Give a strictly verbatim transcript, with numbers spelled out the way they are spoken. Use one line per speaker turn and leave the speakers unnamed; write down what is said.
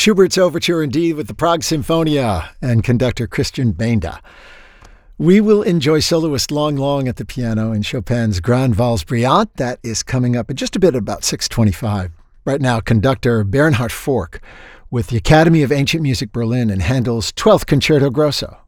Schubert's Overture in D with the Prague Sinfonia and conductor Christian Benda. We will enjoy soloist Long Long at the piano in Chopin's Grande Valse Brillante. That is coming up in just a bit, about six twenty-five. Right now, conductor Bernhard Fork with the Academy of Ancient Music Berlin and Handel's twelfth Concerto Grosso.